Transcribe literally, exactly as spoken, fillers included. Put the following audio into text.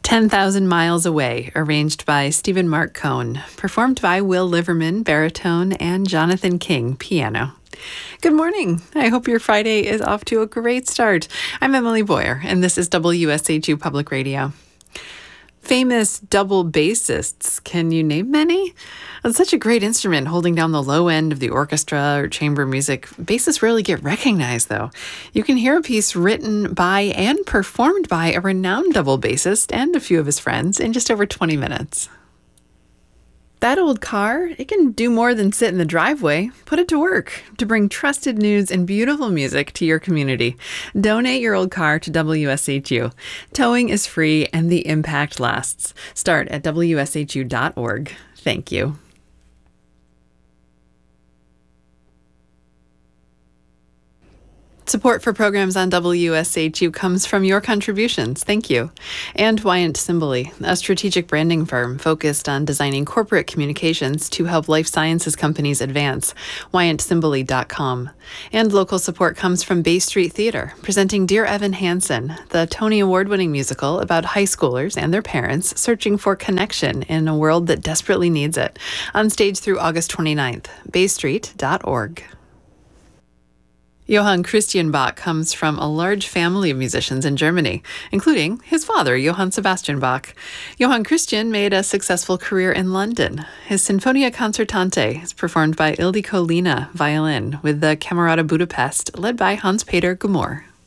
ten thousand Miles Away, arranged by Stephen Mark Cohn, performed by Will Liverman, baritone, and Jonathan King, piano. Good morning. I hope your Friday is off to a great start. I'm Emily Boyer, and this is W S H U Public Radio. Famous double bassists, can you name many? It's such a great instrument, holding down the low end of the orchestra or chamber music. Bassists rarely get recognized, though. You can hear a piece written by and performed by a renowned double bassist and a few of his friends in just over twenty minutes. That old car, it can do more than sit in the driveway. Put it to work to bring trusted news and beautiful music to your community. Donate your old car to W S H U. Towing is free and the impact lasts. Start at W S H U dot org. Thank you. Support for programs on W S H U comes from your contributions. Thank you. And Wyant Simboli, a strategic branding firm focused on designing corporate communications to help life sciences companies advance. Wyant Simboli dot com. And local support comes from Bay Street Theater, presenting Dear Evan Hansen, the Tony Award-winning musical about high schoolers and their parents searching for connection in a world that desperately needs it. On stage through August twenty-ninth. Bay Street dot org. Johann Christian Bach comes from a large family of musicians in Germany, including his father, Johann Sebastian Bach. Johann Christian made a successful career in London. His Sinfonia Concertante is performed by Ildiko Lina, violin, with the Camerata Budapest, led by Hans-Peter Gumor.